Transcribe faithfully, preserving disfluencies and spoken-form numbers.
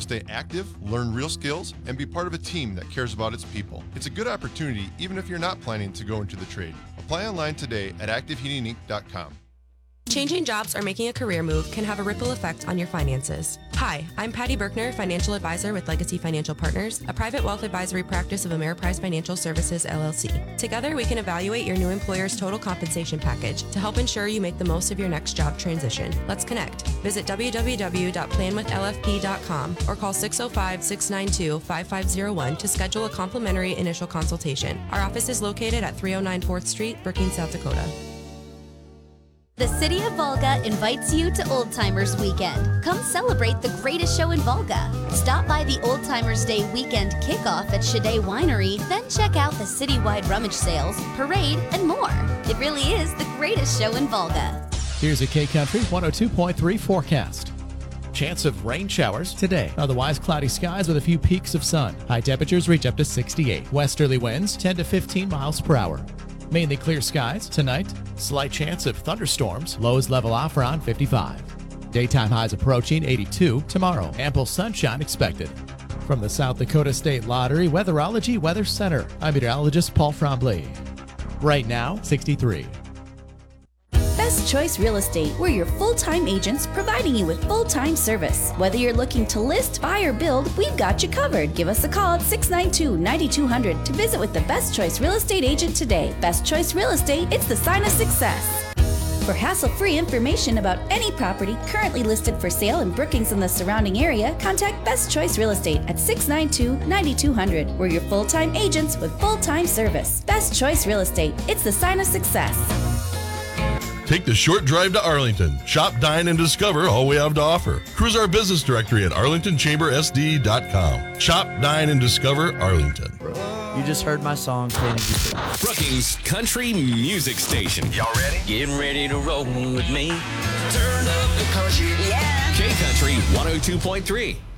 You'll stay active, learn real skills, and be part of a team that cares about its people. It's a good opportunity even if you're not planning to go into the trade. Apply online today at active heating inc dot com. Changing jobs or making a career move can have a ripple effect on your finances. Hi, I'm Patty Berkner, Financial Advisor with Legacy Financial Partners, a private wealth advisory practice of Ameriprise Financial Services, L L C. Together, we can evaluate your new employer's total compensation package to help ensure you make the most of your next job transition. Let's connect. Visit w w w dot plan with l f p dot com or call six oh five, six nine two, five five oh one to schedule a complimentary initial consultation. Our office is located at three oh nine fourth Street, Brookings, South Dakota. The City of Volga invites you to Old Timers Weekend. Come celebrate the greatest show in Volga. Stop by the Old Timers Day weekend kickoff at Shade Winery, then check out the citywide rummage sales, parade, and more. It really is the greatest show in Volga. Here's a K-Country one oh two point three forecast. Chance of rain showers today. Otherwise cloudy skies with a few peaks of sun. High temperatures reach up to sixty-eight. Westerly winds ten to fifteen miles per hour. Mainly clear skies tonight. Slight chance of thunderstorms. Lows level off around fifty-five. Daytime highs approaching eighty-two. Tomorrow, ample sunshine expected. From the South Dakota State Lottery Weatherology Weather Center, I'm meteorologist Paul Frombley. Right now, sixty-three. Best Choice Real Estate. We're your full-time agents providing you with full-time service. Whether you're looking to list, buy, or build, we've got you covered. Give us a call at six nine two, nine two zero zero to visit with the Best Choice Real Estate agent today. Best Choice Real Estate, it's the sign of success. For hassle-free information about any property currently listed for sale in Brookings and the surrounding area, contact Best Choice Real Estate at six nine two, nine two zero zero. We're your full-time agents with full-time service. Best Choice Real Estate, it's the sign of success. Take the short drive to Arlington. Shop, dine, and discover all we have to offer. Cruise our business directory at arlington chamber s d dot com. Shop, dine, and discover Arlington. You just heard my song, Cleaning You. Brookings Country Music Station. Y'all ready? Getting ready to roll with me. Turn up the country. Yeah. K-Country one oh two point three.